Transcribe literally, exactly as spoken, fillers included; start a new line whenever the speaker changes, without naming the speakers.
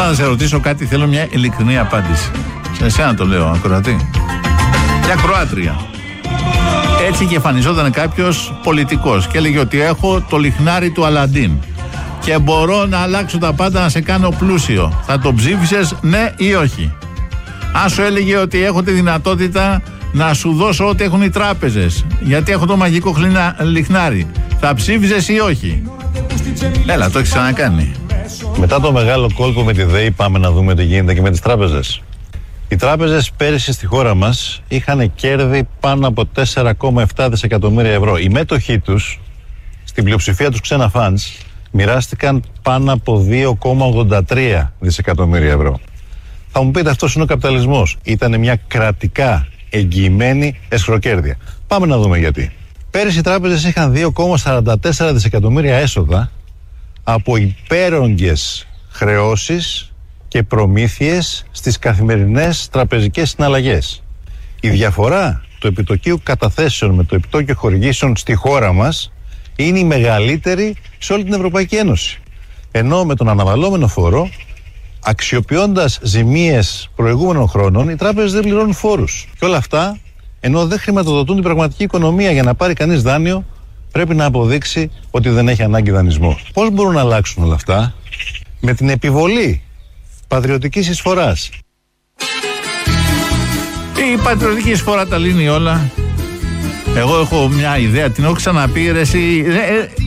Τώρα να σε ρωτήσω κάτι, θέλω μια ειλικρινή απάντηση. Σε εσένα το λέω, ακροατή. Μια Κροάτρια. Έτσι και εμφανιζόταν κάποιος πολιτικός και έλεγε ότι έχω το λιχνάρι του Αλαντίν και μπορώ να αλλάξω τα πάντα να σε κάνω πλούσιο. Θα το ψήφισες, ναι ή όχι? Αν σου έλεγε ότι έχω τη δυνατότητα να σου δώσω ό,τι έχουν οι τράπεζες, γιατί έχω το μαγικό χλινα, λιχνάρι, θα ψήφισες ή όχι? Έλα, το έχεις ξανακάνει.
Μετά το μεγάλο κόλπο με τη ΔΕΗ, πάμε να δούμε τι γίνεται και με τις τράπεζες. Οι τράπεζες πέρυσι στη χώρα μας είχαν κέρδη πάνω από τέσσερα κόμμα επτά δισεκατομμύρια ευρώ. Οι μέτοχοί τους, στην πλειοψηφία τους ξένα φαντς, μοιράστηκαν πάνω από δύο κόμμα ογδόντα τρία δισεκατομμύρια ευρώ. Θα μου πείτε, αυτός είναι ο καπιταλισμός. Ήταν μια κρατικά εγγυημένη εσχροκέρδεια. Πάμε να δούμε γιατί. Πέρυσι οι τράπεζες είχαν δύο κόμμα σαράντα τέσσερα δισεκατομμύρια έσοδα από υπέρογγες χρεώσεις και προμήθειες στις καθημερινές τραπεζικές συναλλαγές. Η διαφορά του επιτοκίου καταθέσεων με το επιτόκιο χορηγήσεων στη χώρα μας είναι η μεγαλύτερη σε όλη την Ευρωπαϊκή Ένωση. Ενώ με τον αναβαλλόμενο φόρο, αξιοποιώντας ζημίες προηγούμενων χρόνων, οι τράπεζες δεν πληρώνουν φόρους. Και όλα αυτά, ενώ δεν χρηματοδοτούν την πραγματική οικονομία. Για να πάρει κανείς δάνειο, πρέπει να αποδείξει ότι δεν έχει ανάγκη δανεισμό. Πώς μπορούν να αλλάξουν όλα αυτά? Με την επιβολή πατριωτικής εισφοράς.
Η πατριωτική εισφορά τα λύνει όλα. Εγώ έχω μια ιδέα, την έχω ξαναπεί, ρε, εσύ, ε,